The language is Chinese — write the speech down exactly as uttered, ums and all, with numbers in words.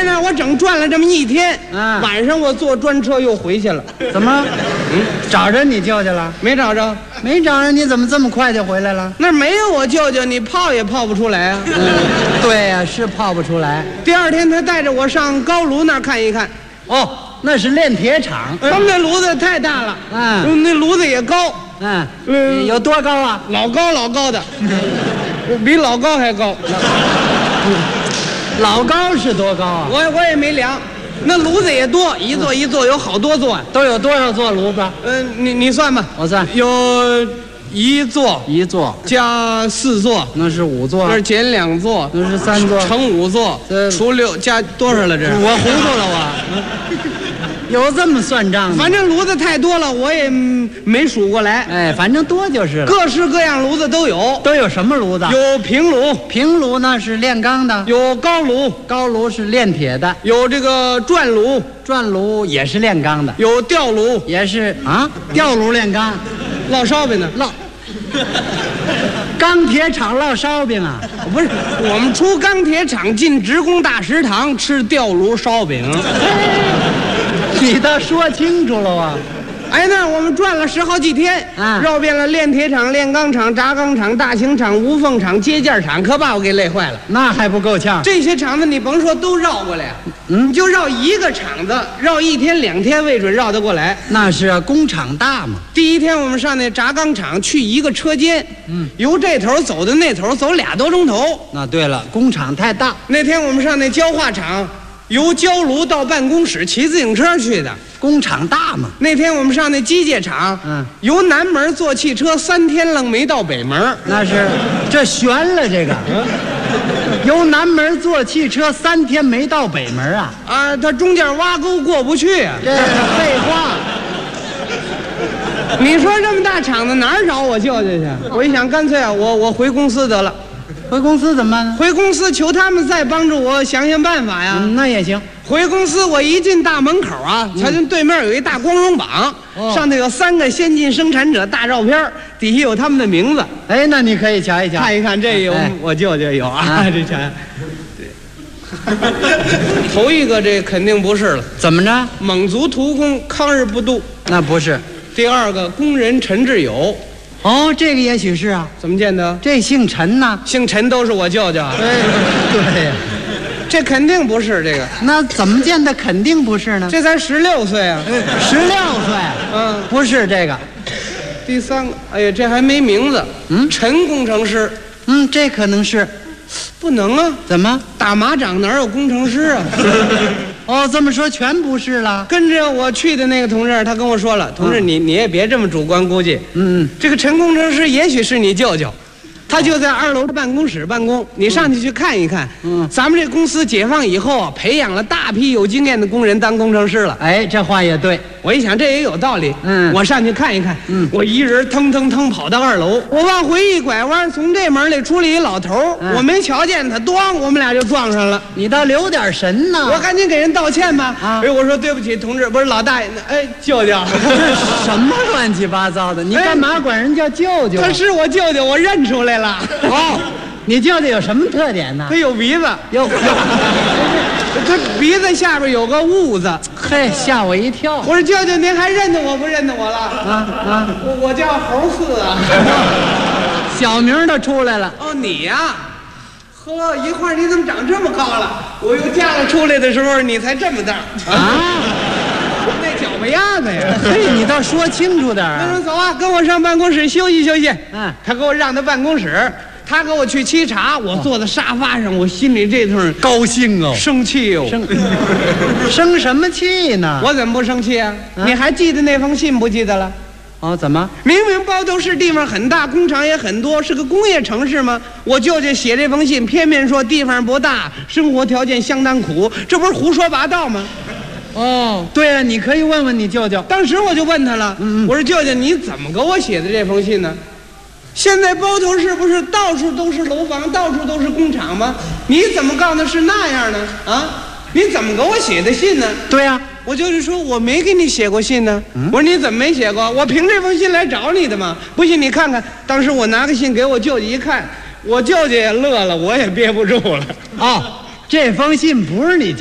哎，那我整转了这么一天， 啊晚上我坐专车又回去了。 怎么？嗯，找着你舅舅了？ 没找着， 没找着，你怎么这么快就回来了？ 那没有我舅舅，你泡也泡不出来啊。 嗯，对呀、是泡不出来。 第二天他带着我上高炉那儿看一看， 哦，那是炼铁厂。 他们那炉子太大了， 嗯， 那炉子也高， 嗯， 嗯有多高啊？ 老高老高的，比老高还高。 老高是多高啊？ 我我也没量，那炉子也多，一座一座有好多座。 都有多少座炉子？ 嗯、你你算吧， 我算有一座一座， 加四座， 那是五座， 这是减两座， 那是三座， 乘五座， 这除六加多少了？这是我糊涂了我。有这么算账的？ 反正炉子太多了，我也嗯没数过来。 哎，反正多就是了。 各式各样炉子都有， 都有什么炉子？ 有平炉， 平炉呢是炼钢的， 有高炉， 高炉是炼铁的， 有这个转炉， 转炉也是炼钢的， 有吊炉， 也是啊，吊炉炼钢， 烙烧饼的。 烙。钢铁厂烙烧饼啊？ 不是，我们出钢铁厂进职工大食堂吃吊炉烧饼。 你倒说清楚了啊！ 哎，那我们转了十好几天， 啊绕遍了炼铁厂、炼钢厂、轧钢厂、大型厂、无缝厂、接件厂，可把我给累坏了。 那还不够呛。 这些厂子你甭说都绕过来呀， 嗯你就绕一个厂子，绕一天两天未准绕得过来。 那是啊，工厂大嘛。 第一天我们上那轧钢厂，去一个车间，嗯，由这头走到那头，走俩多钟头。 那对了，工厂太大。 那天我们上那焦化厂，由焦炉到办公室骑自行车去的。 工厂大嘛。 那天我们上那机械厂， 嗯， 由南门坐汽车三天愣没到北门。 那是，这悬了这个。由南门坐汽车三天没到北门啊？ 啊，他中间挖沟过不去啊。 这是废话。 你说这么大厂子哪儿找我舅舅去？我一想，干脆啊，我我回公司得了。 回公司怎么办呢？ 回公司求他们再帮助我想想办法呀。 嗯，那也行。 回公司我一进大门口啊，瞧见对面有一大光荣榜， 哦上头有三个先进生产者大照片，底下有他们的名字。 哎，那你可以瞧一瞧。 看一看，这有、 哎我舅舅有啊， 啊这瞧。头一个这肯定不是了， 怎么着？ 蒙族屠工康日不度。 那不是。 第二个工人陈志友， 哦，这个也许是啊。 怎么见得？ 这姓陈呐。 姓陈都是我舅舅啊。 对对呀。 这肯定不是这个， 那怎么见的肯定不是呢？ 这才十六岁啊。 十六岁。 嗯， 不是这个。 第三个，哎呀，这还没名字。 嗯， 陈工程师， 嗯，这可能是。 不能啊， 怎么？ 打马掌哪有工程师啊？ 哦，这么说全不是了。 跟着我去的那个同志，他跟我说了，同志你你也别这么主观估计， 嗯， 这个陈工程师也许是你舅舅。他就在二楼的办公室办公，你上去去看一看。 嗯， 咱们这公司解放以后啊，培养了大批有经验的工人当工程师了。 哎，这话也对。 我一想这也有道理。 嗯， 我上去看一看。 嗯， 我一人腾腾腾跑到二楼，我往回一拐弯，从这门里出来一老头， 嗯、 我没瞧见他，咣，我们俩就撞上了。 你倒留点神呢。 我赶紧给人道歉吧。 啊， 哎，我说对不起，同志，不是老大爷，哎，舅舅。 这什么乱七八糟的？你干嘛管人叫舅舅、啊？ 他是我舅舅，我认出来了。 哦。你舅舅有什么特点呢？ 他有鼻子， 有有， 他鼻子下边有个痦子。 嘿，吓我一跳！ 我说舅舅，您还认得我不认得我了？ 啊啊！ 我我叫猴四啊， 小名都出来了。 哦，你呀、啊，呵，一会儿你怎么长这么高了？我又嫁了出来的时候，你才这么大啊！那脚巴丫子呀！ 嘿，你倒说清楚点啊！ 他说走啊，跟我上办公室休息休息。 嗯， 他给我让到办公室。他给我去沏茶，我坐在沙发上，我心里这通高兴哦， 生气哦， 生生什么气呢？ 我怎么不生气啊？啊你还记得那封信不记得了？ 哦，怎么？ 明明包头市地方很大，工厂也很多，是个工业城市吗？我舅舅写这封信，偏偏说地方不大，生活条件相当苦，这不是胡说八道吗？ 哦，对了，你可以问问你舅舅。 当时我就问他了，嗯、我说舅舅，你怎么给我写的这封信呢？现在包头市不是到处都是楼房，到处都是工厂吗？你怎么告诉是那样呢？啊，你怎么给我写的信呢？ 对呀、啊， 我就是说我没给你写过信呢。嗯、我说你怎么没写过？我凭这封信来找你的嘛。不信你看看，当时我拿个信给我舅舅一看，我舅舅也乐了，我也憋不住了。 哦，这封信不是你